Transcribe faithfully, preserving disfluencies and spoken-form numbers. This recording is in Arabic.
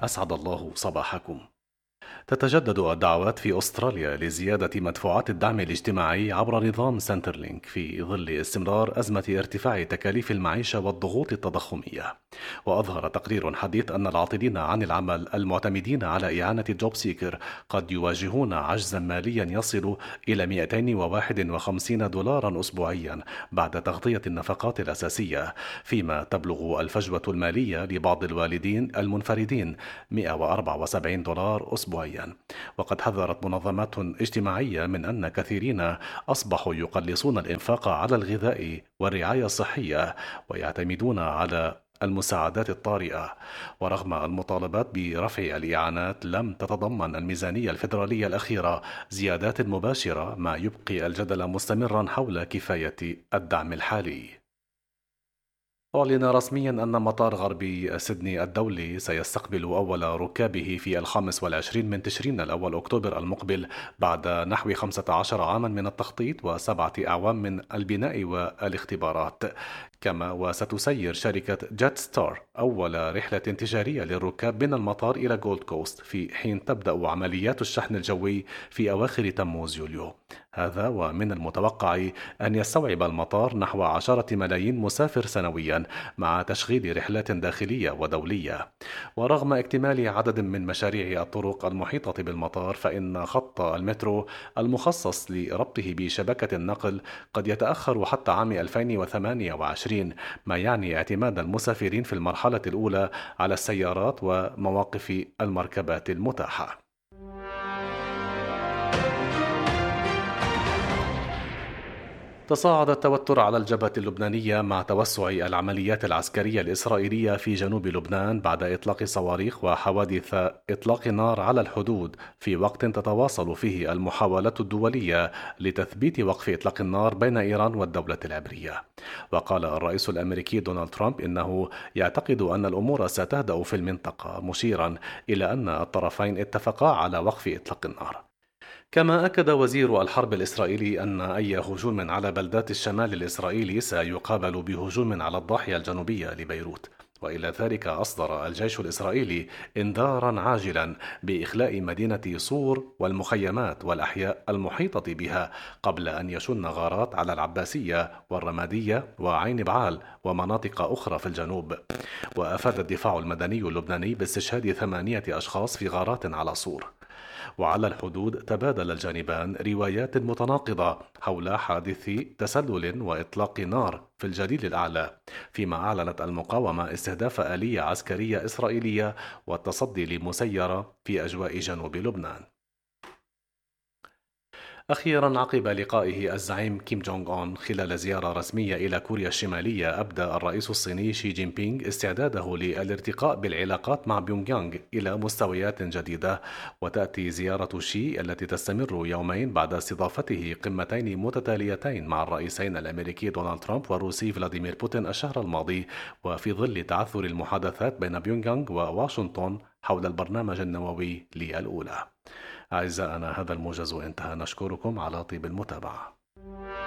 أسعد الله صباحكم. تتجدد الدعوات في أستراليا لزيادة مدفوعات الدعم الاجتماعي عبر نظام سنترلينك في ظل استمرار أزمة ارتفاع تكاليف المعيشة والضغوط التضخمية. وأظهر تقرير حديث أن العاطلين عن العمل المعتمدين على إعانة جوب سيكر قد يواجهون عجزا ماليا يصل إلى مئتين وواحد وخمسين دولارا أسبوعيا بعد تغطية النفقات الأساسية، فيما تبلغ الفجوة المالية لبعض الوالدين المنفردين مئة وأربعة وسبعين دولار أسبوعيا. وقد حذرت منظمات اجتماعية من أن كثيرين أصبحوا يقلصون الإنفاق على الغذاء والرعاية الصحية ويعتمدون على المساعدات الطارئة. ورغم المطالبات برفع الإعانات، لم تتضمن الميزانية الفيدرالية الأخيرة زيادات مباشرة، ما يبقي الجدل مستمرا حول كفاية الدعم الحالي. أعلن رسميا أن مطار غربي سيدني الدولي سيستقبل أول ركابه في الخامس والعشرين من تشرين الأول أكتوبر المقبل، بعد نحو خمسة عشر عاما من التخطيط وسبعة أعوام من البناء والاختبارات. كما وستسير شركة جيت ستار أول رحلة تجارية للركاب من المطار إلى جولد كوست، في حين تبدأ عمليات الشحن الجوي في أواخر تموز يوليو. هذا ومن المتوقع أن يستوعب المطار نحو عشرة ملايين مسافر سنويا، مع تشغيل رحلات داخلية ودولية. ورغم اكتمال عدد من مشاريع الطرق المحيطة بالمطار، فإن خط المترو المخصص لربطه بشبكة النقل قد يتأخر حتى عام ألفين وثمانية وعشرين، ما يعني اعتماد المسافرين في المرحلة الأولى على السيارات ومواقف المركبات المتاحة. تصاعد التوتر على الجبهة اللبنانية مع توسع العمليات العسكرية الإسرائيلية في جنوب لبنان بعد إطلاق صواريخ وحوادث إطلاق نار على الحدود، في وقت تتواصل فيه المحاولات الدولية لتثبيت وقف إطلاق النار بين إيران والدولة العبرية. وقال الرئيس الأمريكي دونالد ترامب إنه يعتقد أن الأمور ستهدأ في المنطقة، مشيرا إلى أن الطرفين اتفقا على وقف إطلاق النار. كما أكد وزير الحرب الإسرائيلي أن أي هجوم على بلدات الشمال الإسرائيلي سيقابل بهجوم على الضاحية الجنوبية لبيروت. وإلى ذلك أصدر الجيش الإسرائيلي إنذارا عاجلا بإخلاء مدينة صور والمخيمات والأحياء المحيطة بها، قبل أن يشن غارات على العباسية والرمادية وعين بعال ومناطق أخرى في الجنوب. وأفاد الدفاع المدني اللبناني باستشهاد ثمانية أشخاص في غارات على صور. وعلى الحدود، تبادل الجانبان روايات متناقضة حول حادث تسلل وإطلاق نار في الجليل الأعلى، فيما أعلنت المقاومة استهداف آلية عسكرية إسرائيلية والتصدي لمسيرة في أجواء جنوب لبنان. أخيرا، عقب لقائه الزعيم كيم جونغ أون خلال زيارة رسمية إلى كوريا الشمالية، أبدى الرئيس الصيني شي جين بينغ استعداده للارتقاء بالعلاقات مع بيونغ يانغ إلى مستويات جديدة. وتأتي زيارة شي التي تستمر يومين بعد استضافته قمتين متتاليتين مع الرئيسين الأمريكي دونالد ترامب والروسي فلاديمير بوتين الشهر الماضي، وفي ظل تعثر المحادثات بين بيونغ يانغ وواشنطن حول البرنامج النووي للأولى. أعزائنا، هذا الموجز انتهى، نشكركم على طيب المتابعة.